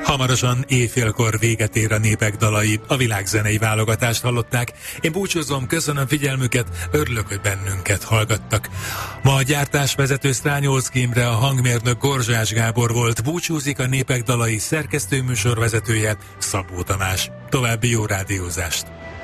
Hamarosan éjfélkor véget ér a Népek dalai, a világzenei válogatást hallották. Én búcsúzom, köszönöm figyelmüket, örülök, hogy bennünket hallgattak. Ma a gyártásvezető Strányolszky Imre, a hangmérnök Gorzsás Gábor volt, búcsúzik a Népek dalai szerkesztőműsorvezetője Szabó Tamás. További jó rádiózást!